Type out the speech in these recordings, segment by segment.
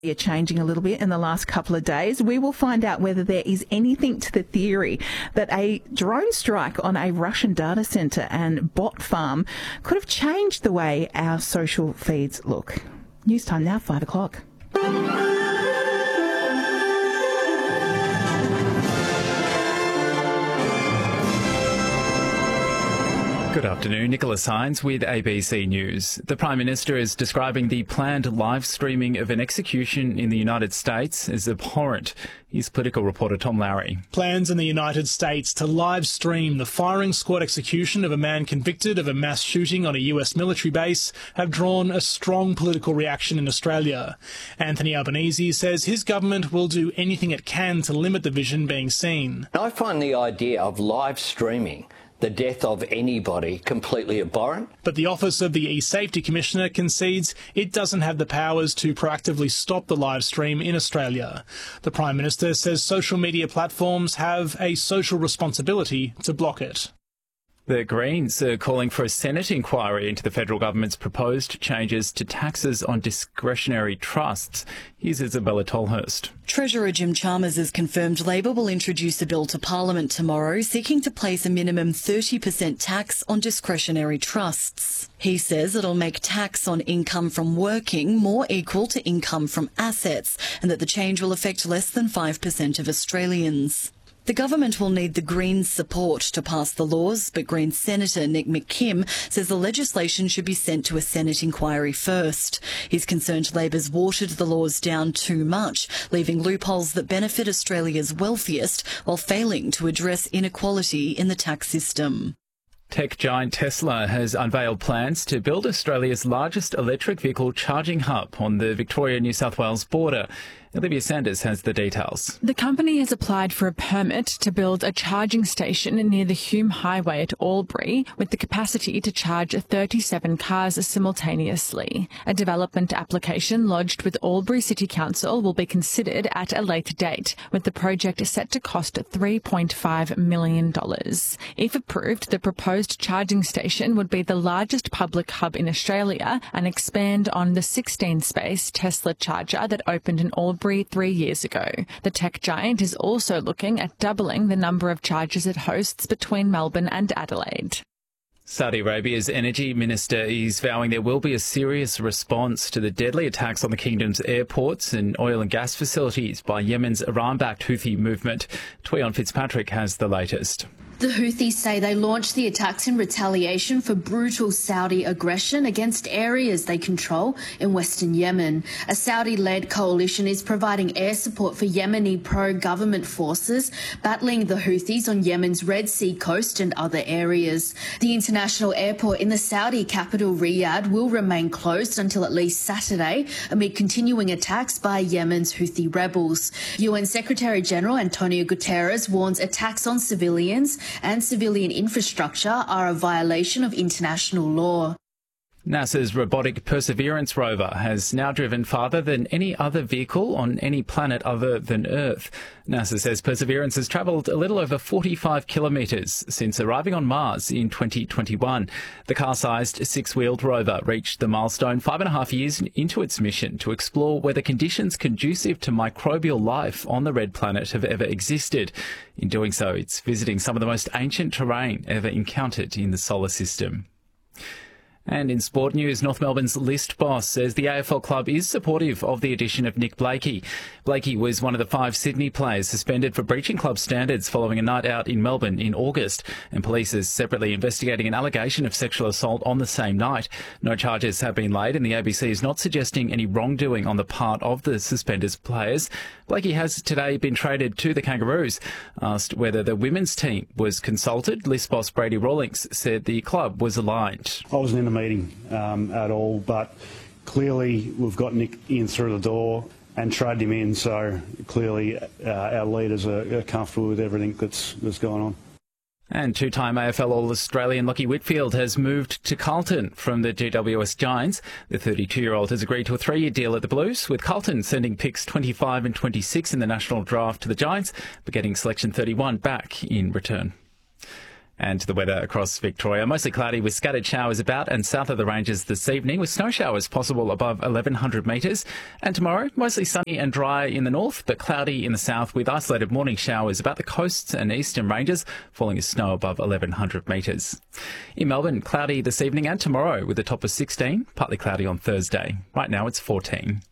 Are changing a little bit in the last couple of days. We will find out whether there is anything to the theory that a drone strike on a Russian data centre and bot farm could have changed the way our social feeds look. News time now, 5 o'clock. Good afternoon, Nicholas Hines with ABC News. The Prime Minister is describing the planned live streaming of an execution in the United States as abhorrent. Here's political reporter Tom Lowry. Plans in the United States to live stream the firing squad execution of a man convicted of a mass shooting on a US military base have drawn a strong political reaction in Australia. Anthony Albanese says his government will do anything it can to limit the vision being seen. I find the idea of live streaming the death of anybody completely abhorrent. But the Office of the E-Safety Commissioner concedes it doesn't have the powers to proactively stop the live stream in Australia. The Prime Minister says social media platforms have a social responsibility to block it. The Greens are calling for a Senate inquiry into the federal government's proposed changes to taxes on discretionary trusts. Here's Isabella Tolhurst. Treasurer Jim Chalmers has confirmed Labor will introduce a bill to Parliament tomorrow seeking to place a minimum 30% tax on discretionary trusts. He says it'll make tax on income from working more equal to income from assets and that the change will affect less than 5% of Australians. The government will need the Greens' support to pass the laws, but Greens Senator Nick McKim says the legislation should be sent to a Senate inquiry first. He's concerned Labor's watered the laws down too much, leaving loopholes that benefit Australia's wealthiest while failing to address inequality in the tax system. Tech giant Tesla has unveiled plans to build Australia's largest electric vehicle charging hub on the Victoria-New South Wales border. Olivia Sanders has the details. The company has applied for a permit to build a charging station near the Hume Highway at Albury with the capacity to charge 37 cars simultaneously. A development application lodged with Albury City Council will be considered at a later date, with the project set to cost $3.5 million. If approved, the proposed charging station would be the largest public hub in Australia and expand on the 16-space Tesla charger that opened in Albury 3 years ago. The tech giant is also looking at doubling the number of chargers it hosts between Melbourne and Adelaide. Saudi Arabia's energy minister is vowing there will be a serious response to the deadly attacks on the kingdom's airports and oil and gas facilities by Yemen's Iran-backed Houthi movement. Tweon Fitzpatrick has the latest. The Houthis say they launched the attacks in retaliation for brutal Saudi aggression against areas they control in western Yemen. A Saudi-led coalition is providing air support for Yemeni pro-government forces battling the Houthis on Yemen's Red Sea coast and other areas. The international airport in the Saudi capital Riyadh will remain closed until at least Saturday amid continuing attacks by Yemen's Houthi rebels. UN Secretary-General Antonio Guterres warns attacks on civilians and civilian infrastructure are a violation of international law. NASA's robotic Perseverance rover has now driven farther than any other vehicle on any planet other than Earth. NASA says Perseverance has travelled a little over 45 kilometres since arriving on Mars in 2021. The car-sized six-wheeled rover reached the milestone 5.5 years into its mission to explore whether conditions conducive to microbial life on the red planet have ever existed. In doing so, it's visiting some of the most ancient terrain ever encountered in the solar system. And in sport news, North Melbourne's list boss says the AFL club is supportive of the addition of Nick Blakey. Blakey was one of the 5 Sydney players suspended for breaching club standards following a night out in Melbourne in August, and police is separately investigating an allegation of sexual assault on the same night. No charges have been laid, and the ABC is not suggesting any wrongdoing on the part of the suspended players. Blakey has today been traded to the Kangaroos. Asked whether the women's team was consulted, list boss Brady Rawlings said the club was aligned. I wasn't in the meeting at all, but clearly we've got Nick in through the door and traded him in, so clearly our leaders are comfortable with everything that's going on. And two-time AFL All-Australian Lachie Whitfield has moved to Carlton from the GWS Giants. The 32-year-old has agreed to a 3-year deal at the Blues, with Carlton sending picks 25 and 26 in the national draft to the Giants, but getting selection 31 back in return. And the weather across Victoria, mostly cloudy with scattered showers about, and south of the ranges this evening with snow showers possible above 1,100 metres. And tomorrow, mostly sunny and dry in the north, but cloudy in the south with isolated morning showers about the coasts and eastern ranges, falling as snow above 1,100 metres. In Melbourne, cloudy this evening and tomorrow with a top of 16, partly cloudy on Thursday. Right now it's 14.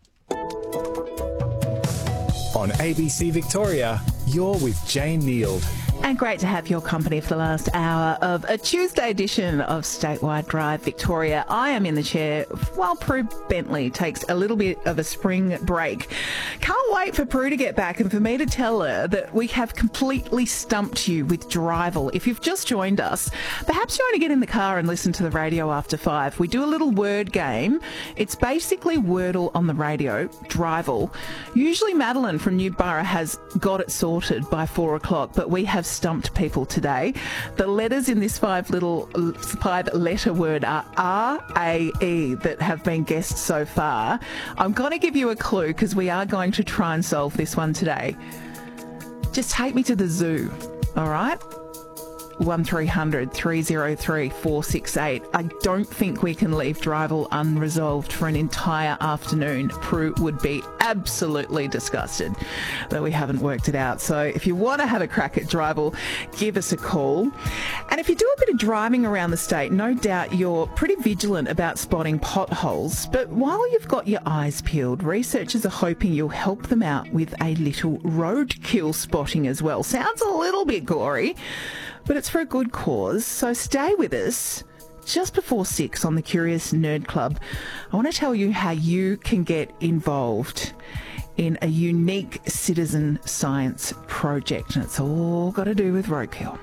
On ABC Victoria, you're with Jane Neild. And great to have your company for the last hour of a Tuesday edition of Statewide Drive Victoria. I am in the chair while Prue Bentley takes a little bit of a spring break. Can't wait for Prue to get back and for me to tell her that we have completely stumped you with Drival. If you've just joined us, perhaps you want to get in the car and listen to the radio after 5. We do a little word game. It's basically Wordle on the radio, Drival. Usually Madeline from Newborough has got it sorted by 4 o'clock, but we have stumped people today. The letters in this 5-letter word are R-A-E that have been guessed so far. I'm going to give you a clue because we are going to try and solve this one today. Just take me to the zoo, all right? 1300 303 468. I don't think we can leave Drival unresolved for an entire afternoon. Prue would be absolutely disgusted that we haven't worked it out. So if you want to have a crack at Drival, give us a call. And if you do a bit of driving around the state, no doubt you're pretty vigilant about spotting potholes. But while you've got your eyes peeled, researchers are hoping you'll help them out with a little roadkill spotting as well. Sounds a little bit gory, but it's for a good cause, so stay with us. Just before 6 on the Curious Nerd Club, I want to tell you how you can get involved in a unique citizen science project, and it's all got to do with roadkill.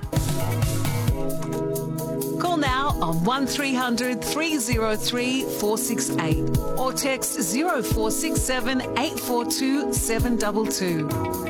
Call now on 1300 303 468 or text 0467 842 722.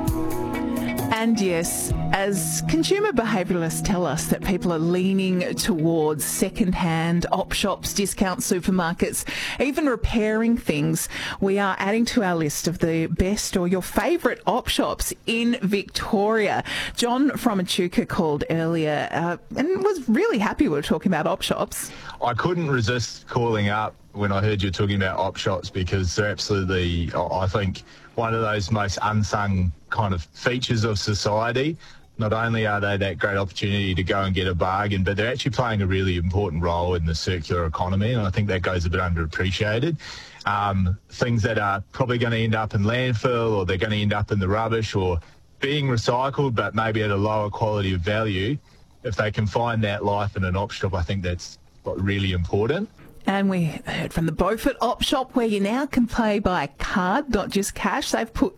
And yes, as consumer behaviouralists tell us that people are leaning towards second-hand op shops, discount supermarkets, even repairing things, we are adding to our list of the best or your favourite op shops in Victoria. John from Echuca called earlier and was really happy we were talking about op shops. I couldn't resist calling up when I heard you talking about op shops because they're absolutely, I think, one of those most unsung kind of features of society. Not only are they that great opportunity to go and get a bargain, but they're actually playing a really important role in the circular economy, and I think that goes a bit underappreciated. Things that are probably going to end up in landfill, or they're going to end up in the rubbish, or being recycled but maybe at a lower quality of value, if they can find that life in an op shop, I think that's really important. And we heard from the Beaufort Op Shop, where you now can pay by card, not just cash. They've put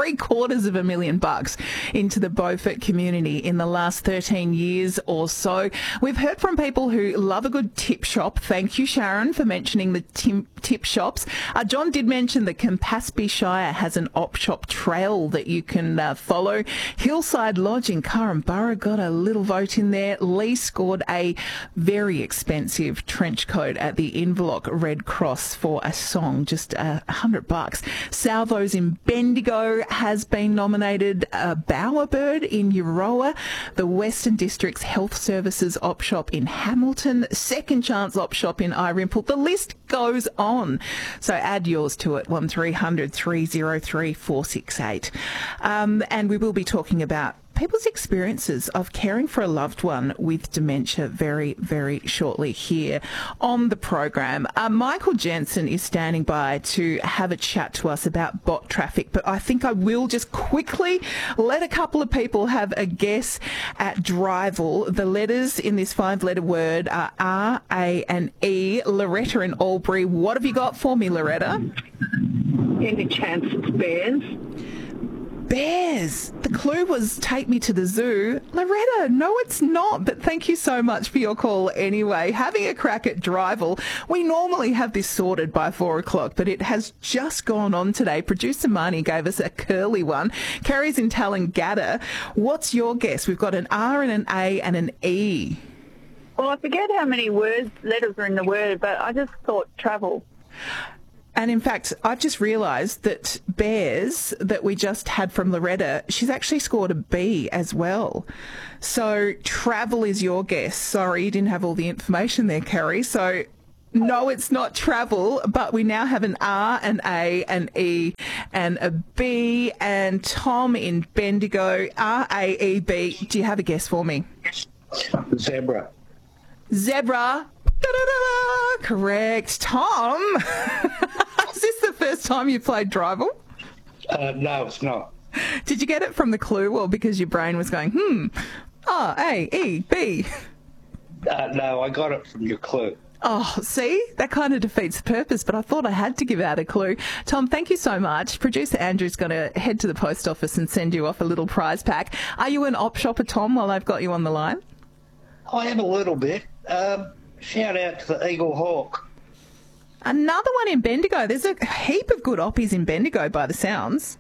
$750,000 into the Beaufort community in the last 13 years or so. We've heard from people who love a good tip shop. Thank you, Sharon, for mentioning the tip shops. John did mention that Campaspe Shire has an op shop trail that you can follow. Hillside Lodge in Currumborough got a little vote in there. Lee scored a very expensive trench coat at the Inverloch Red Cross for a song, just $100. Salvo's in Bendigo has been nominated. Bowerbird in Euroa, the Western District's Health Services op shop in Hamilton, Second Chance op shop in Irimple. The list goes on. So add yours to it, 1300 303 468. And we will be talking about people's experiences of caring for a loved one with dementia very, very shortly here on the program. Michael Jensen is standing by to have a chat to us about bot traffic, but I think I will just quickly let a couple of people have a guess at Drival. The letters in this 5-letter word are R, A and E. Loretta in Albury, what have you got for me, Loretta? Any chance it's bears? Bears. The clue was take me to the zoo. Loretta, no, it's not, but thank you so much for your call anyway. Having a crack at Drival. We normally have this sorted by 4 o'clock, but it has just gone on today. Producer Marnie gave us a curly one. Kerry's in Tallangatta. What's your guess? We've got an R and an A and an E. Well, I forget how many letters are in the word, but I just thought travel. And in fact, I've just realised that Bears, that we just had from Loretta, she's actually scored a B as well. So travel is your guess. Sorry, you didn't have all the information there, Kerry. So no, it's not travel, but we now have an R, an A, an E, and a B. And Tom in Bendigo, R-A-E-B. Do you have a guess for me? Zebra. Zebra. Da-da-da-da. Correct. Tom, is this the first time you played Drival? No, it's not. Did you get it from the clue or because your brain was going, R-A-E-B? No, I got it from your clue. Oh, see? That kind of defeats the purpose, but I thought I had to give out a clue. Tom, thank you so much. Producer Andrew's going to head to the post office and send you off a little prize pack. Are you an op shopper, Tom, while I've got you on the line? I am a little bit. Shout out to the Eagle Hawk. Another one in Bendigo. There's a heap of good oppies in Bendigo by the sounds.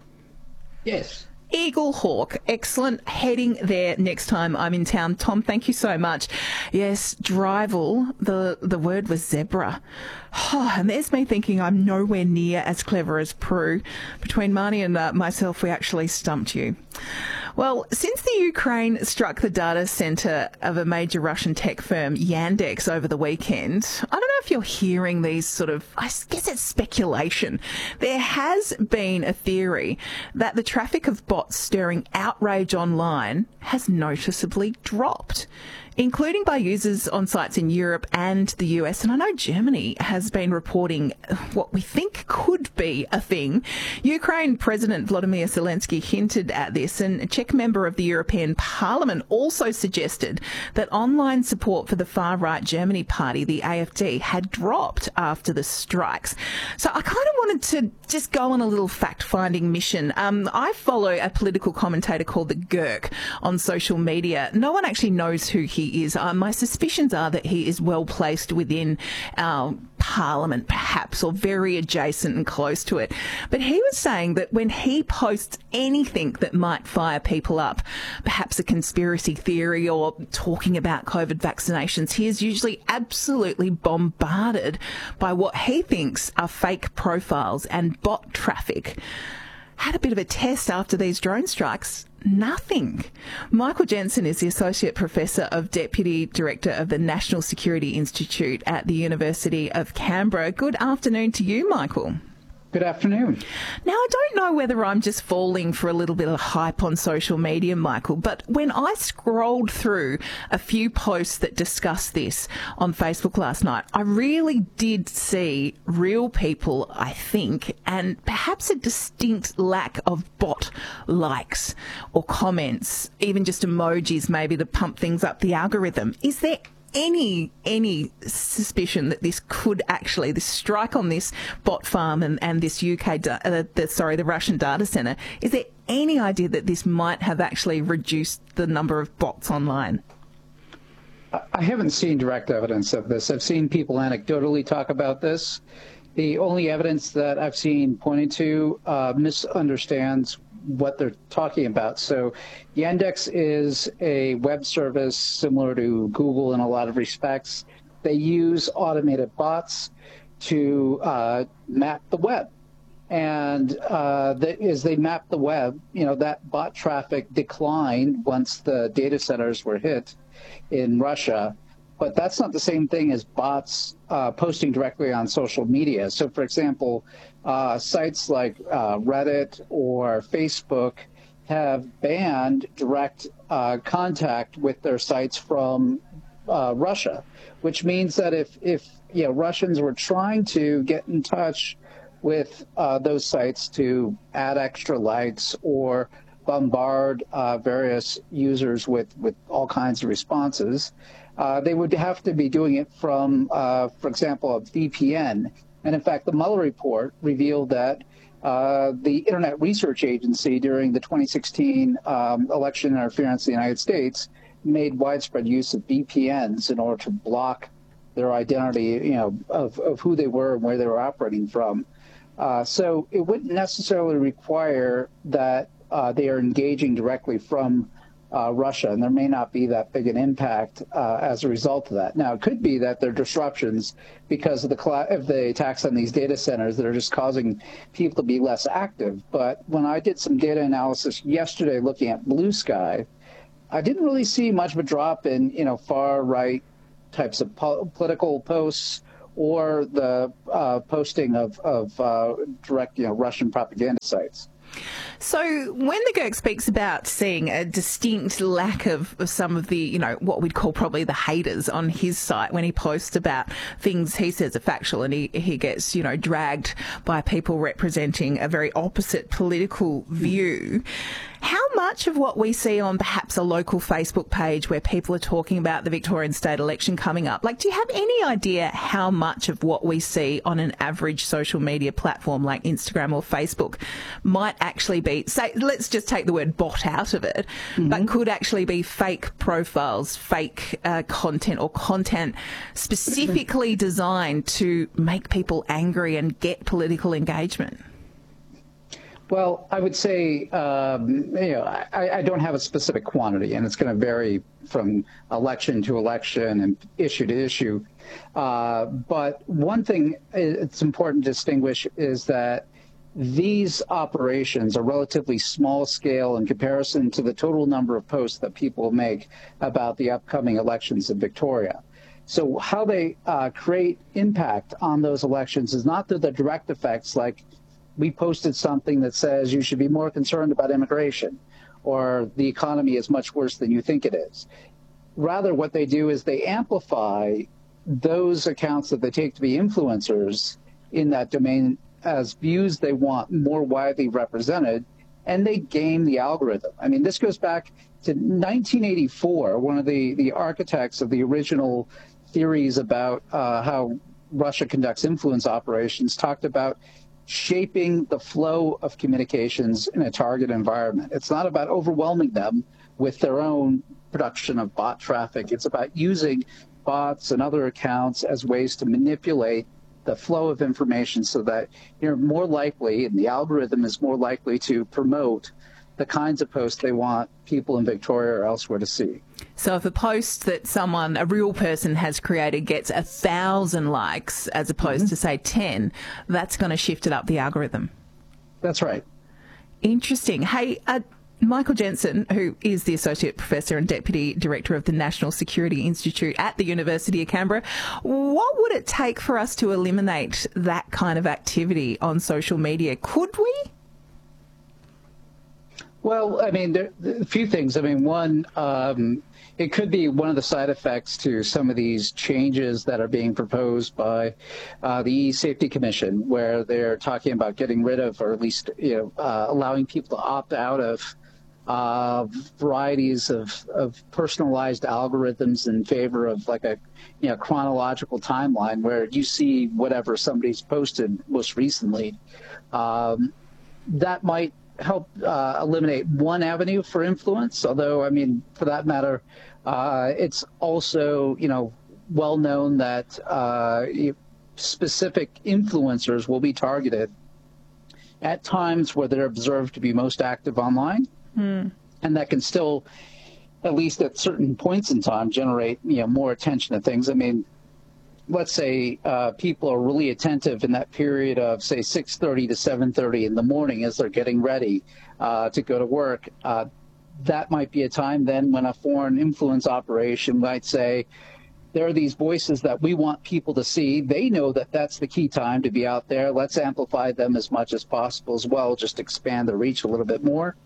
Yes. Eagle Hawk. Excellent. Heading there next time I'm in town. Tom, thank you so much. Yes, Drival. The word was zebra. Oh, and there's me thinking I'm nowhere near as clever as Prue. Between Marnie and myself, we actually stumped you. Well, since the Ukraine struck the data centre of a major Russian tech firm, Yandex, over the weekend, I don't know if you're hearing these sort of, I guess it's speculation. There has been a theory that the traffic of bots stirring outrage online has noticeably dropped, including by users on sites in Europe and the US. And I know Germany has been reporting what we think could be a thing. Ukraine President Volodymyr Zelensky hinted at this, and a Czech member of the European Parliament also suggested that online support for the far-right Germany party, the AfD, had dropped after the strikes. So I kind of wanted to just go on a little fact-finding mission. I follow a political commentator called the Gurk on social media. No one actually knows who he is. My suspicions are that he is well placed within our parliament, perhaps, or very adjacent and close to it. But he was saying that when he posts anything that might fire people up, perhaps a conspiracy theory or talking about COVID vaccinations, he is usually absolutely bombarded by what he thinks are fake profiles and bot traffic. Had a bit of a test after these drone strikes. Nothing. Michael Jensen is the Associate Professor of Deputy Director of the National Security Institute at the University of Canberra. Good afternoon to you, Michael. Good afternoon. Now, I don't know whether I'm just falling for a little bit of hype on social media, Michael, but when I scrolled through a few posts that discussed this on Facebook last night, I really did see real people, I think, and perhaps a distinct lack of bot likes or comments, even just emojis maybe to pump things up the algorithm. Is there any suspicion that this could actually, this strike on this bot farm and this the Russian data centre, is there any idea that this might have actually reduced the number of bots online? I haven't seen direct evidence of this. I've seen people anecdotally talk about this. The only evidence that I've seen pointed to misunderstands what they're talking about. So Yandex is a web service similar to Google in a lot of respects. They use automated bots to map the web. And as they map the web, that bot traffic declined once the data centers were hit in Russia. But that's not the same thing as bots posting directly on social media. So, for example, sites like Reddit or Facebook have banned direct contact with their sites from Russia, which means that if Russians were trying to get in touch with those sites to add extra likes or bombard various users with all kinds of responses, they would have to be doing it from, for example, a VPN. And in fact, the Mueller report revealed that the Internet Research Agency during the 2016 election interference in the United States made widespread use of VPNs in order to block their identity, of who they were and where they were operating from. So it wouldn't necessarily require that they are engaging directly from Russia, and there may not be that big an impact as a result of that. Now, it could be that there are disruptions because of the attacks on these data centers that are just causing people to be less active. But when I did some data analysis yesterday looking at Blue Sky, I didn't really see much of a drop in, far right types of political posts or the posting of direct, Russian propaganda sites. So Wendigo speaks about seeing a distinct lack of some of the, what we'd call probably the haters on his site when he posts about things he says are factual, and he gets, dragged by people representing a very opposite political view. How much of what we see on perhaps a local Facebook page where people are talking about the Victorian state election coming up, do you have any idea how much of what we see on an average social media platform like Instagram or Facebook might actually be, say, let's just take the word bot out of it, but could actually be fake profiles, fake content, or content specifically designed to make people angry and get political engagement? Well, I would say, I don't have a specific quantity, and it's going to vary from election to election and issue to issue. But one thing it's important to distinguish is that these operations are relatively small scale in comparison to the total number of posts that people make about the upcoming elections in Victoria. So how they create impact on those elections is not through the direct effects like we posted something that says you should be more concerned about immigration or the economy is much worse than you think it is. Rather, what they do is they amplify those accounts that they take to be influencers in that domain as views they want more widely represented, and they game the algorithm. I mean, this goes back to 1984. One of the architects of the original theories about how Russia conducts influence operations talked about shaping the flow of communications in a target environment. It's not about overwhelming them with their own production of bot traffic. It's about using bots and other accounts as ways to manipulate the flow of information so that you're more likely, and the algorithm is more likely to promote the kinds of posts they want people in Victoria or elsewhere to see. So if a post that a real person has created gets 1,000 likes as opposed to, say, 10, that's going to shift it up the algorithm. That's right. Interesting. Hey, Michael Jensen, who is the Associate Professor and Deputy Director of the National Security Institute at the University of Canberra, what would it take for us to eliminate that kind of activity on social media? Could we? Well, I mean, there are a few things. I mean, one, it could be one of the side effects to some of these changes that are being proposed by the E-Safety Commission, where they're talking about getting rid of, or at least allowing people to opt out of varieties of personalized algorithms in favor of like a chronological timeline where you see whatever somebody's posted most recently. That might help eliminate one avenue for influence, although, I mean, for that matter, it's also, well known that specific influencers will be targeted at times where they're observed to be most active online. And that can still, at least at certain points in time, generate, more attention to things. I mean, let's say people are really attentive in that period of, say, 6:30 to 7:30 in the morning as they're getting ready to go to work. That might be a time then when a foreign influence operation might say, there are these voices that we want people to see. They know that that's the key time to be out there. Let's amplify them as much as possible as well, just expand the reach a little bit more.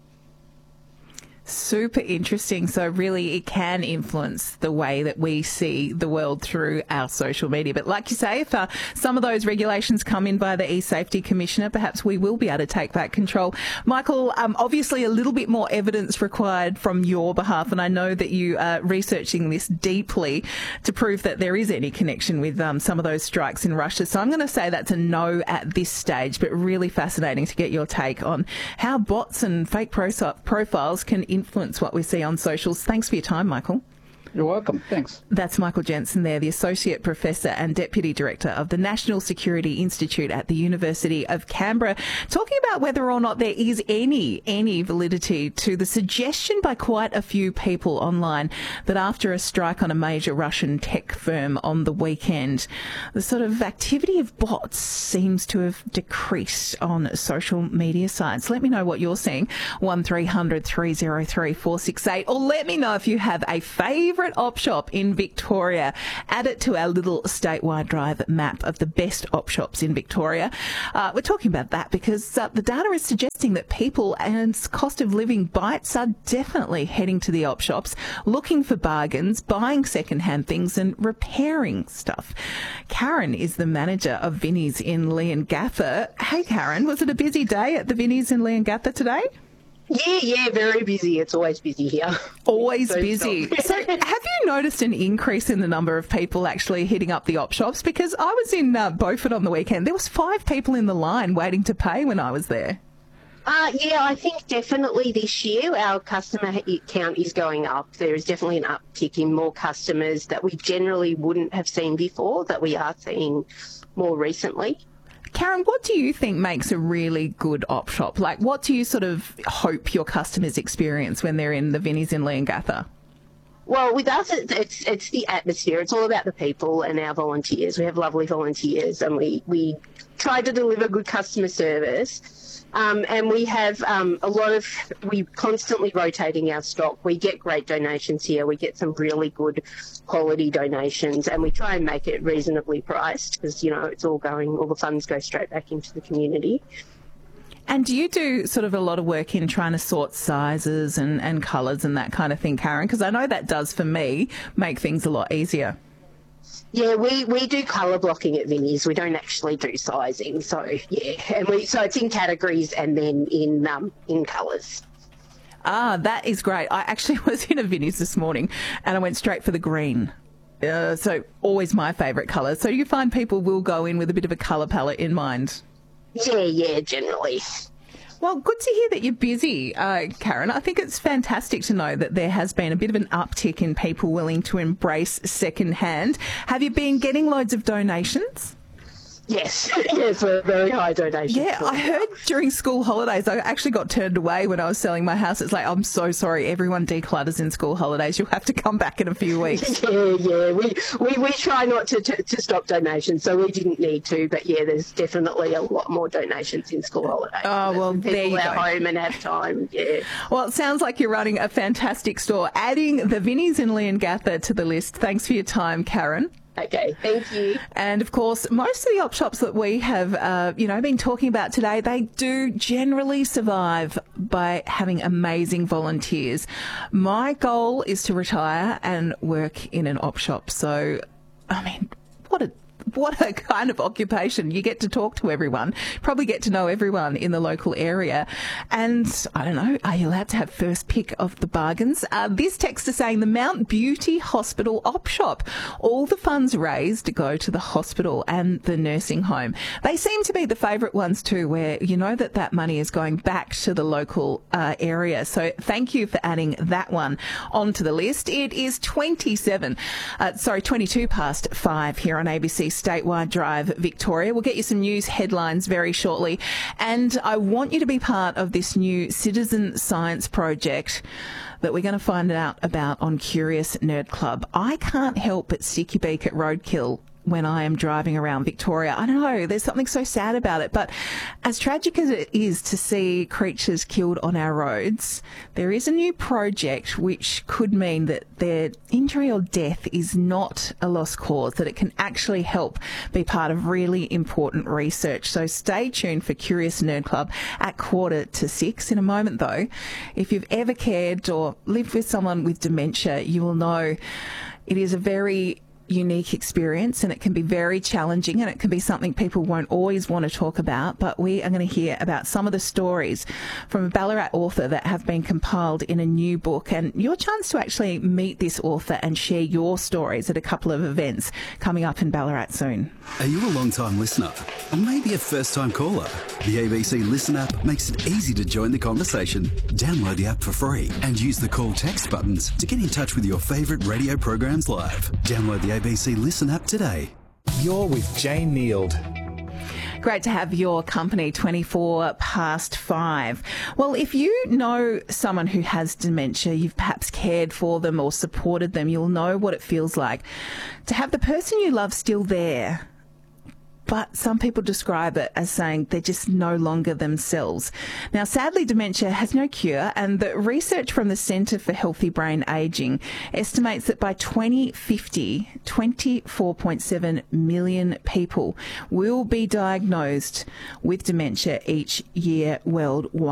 Super interesting. So really it can influence the way that we see the world through our social media. But like you say, if some of those regulations come in by the E-Safety Commissioner, perhaps we will be able to take back control. Michael, obviously a little bit more evidence required from your behalf, and I know that you are researching this deeply to prove that there is any connection with some of those strikes in Russia. So I'm going to say that's a no at this stage, but really fascinating to get your take on how bots and fake profiles can influence what we see on socials. Thanks for your time, Michael. You're welcome. Thanks. That's Michael Jensen there, the Associate Professor and Deputy Director of the National Security Institute at the University of Canberra, talking about whether or not there is any validity to the suggestion by quite a few people online that after a strike on a major Russian tech firm on the weekend, the sort of activity of bots seems to have decreased on social media sites. Let me know what you're seeing. 1300 303 468, or let me know if you have a favourite op shop in Victoria. Add it to our little statewide drive map of the best op shops in Victoria. We're talking about that because the data is suggesting that people and cost of living bites are definitely heading to the op shops, looking for bargains, buying second-hand things and repairing stuff. Karen is the manager of Vinnie's in Leongatha. Hey Karen, was it a busy day at the Vinnie's in Leongatha today? Yeah, very busy. It's always busy here. Always busy. So have you noticed an increase in the number of people actually hitting up the op shops? Because I was in Beaufort on the weekend. There was 5 people in the line waiting to pay when I was there. Yeah, I think definitely this year our customer count is going up. There is definitely an uptick in more customers that we generally wouldn't have seen before that we are seeing more recently. Karen, what do you think makes a really good op shop? Like, what do you sort of hope your customers experience when they're in the Vinnie's in Leongatha? Well, with us, it's the atmosphere. It's all about the people and our volunteers. We have lovely volunteers and we try to deliver good customer service. And we have we're constantly rotating our stock. We get great donations here. We get some really good quality donations and we try and make it reasonably priced because, it's all the funds go straight back into the community. And do you do sort of a lot of work in trying to sort sizes and colours and that kind of thing, Karen? Because I know that does, for me, make things a lot easier. Yeah, we do colour blocking at Vinnie's. We don't actually do sizing. So, yeah. And so it's in categories and then in colours. Ah, that is great. I actually was in a Vinnie's this morning and I went straight for the green. So always my favourite colour. So you find people will go in with a bit of a colour palette in mind? Yeah, generally. Well, good to hear that you're busy, Karen. I think it's fantastic to know that there has been a bit of an uptick in people willing to embrace second-hand. Have you been getting loads of donations? Yes, a very high donation. Yeah, I heard during school holidays, I actually got turned away when I was selling my house. It's like, I'm so sorry, everyone declutters in school holidays. You'll have to come back in a few weeks. Yeah. We try not to stop donations, so we didn't need to. But yeah, there's definitely a lot more donations in school holidays. Oh, well, there you go. People at home and have time, yeah. Well, it sounds like you're running a fantastic store. Adding the Vinnie's in Leongatha to the list. Thanks for your time, Karen. Okay, thank you. And of course, most of the op shops that we have, been talking about today, they do generally survive by having amazing volunteers. My goal is to retire and work in an op shop. So, I mean, what a kind of occupation. You get to talk to everyone, probably get to know everyone in the local area. And I don't know, are you allowed to have first pick of the bargains? This text is saying the Mount Beauty Hospital op shop. All the funds raised go to the hospital and the nursing home. They seem to be the favourite ones too, where you know that money is going back to the local area. So thank you for adding that one onto the list. It is 22 past 5 here on ABC Statewide Drive Victoria. We'll get you some news headlines very shortly. And I want you to be part of this new citizen science project that we're going to find out about on Curious Nerd Club. I can't help but stick your beak at roadkill when I am driving around Victoria. I don't know, there's something so sad about it, but as tragic as it is to see creatures killed on our roads, there is a new project which could mean that their injury or death is not a lost cause, that it can actually help be part of really important research. So stay tuned for Curious Nerd Club at 5:45. In a moment though, if you've ever cared or lived with someone with dementia, you will know it is a very unique experience, and it can be very challenging, and it can be something people won't always want to talk about, but we are going to hear about some of the stories from a Ballarat author that have been compiled in a new book, and your chance to actually meet this author and share your stories at a couple of events coming up in Ballarat soon. Are you a long-time listener? Or maybe a first-time caller? The ABC Listen app makes it easy to join the conversation. Download the app for free and use the call text buttons to get in touch with your favourite radio programs live. Download the ABC Listen app today. You're with Jane Neild. Great to have your company, 5:24. Well, if you know someone who has dementia, you've perhaps cared for them or supported them, you'll know what it feels like to have the person you love still there. But some people describe it as saying they're just no longer themselves. Now, sadly, dementia has no cure, and the research from the Centre for Healthy Brain Ageing estimates that by 2050, 24.7 million people will be diagnosed with dementia each year worldwide.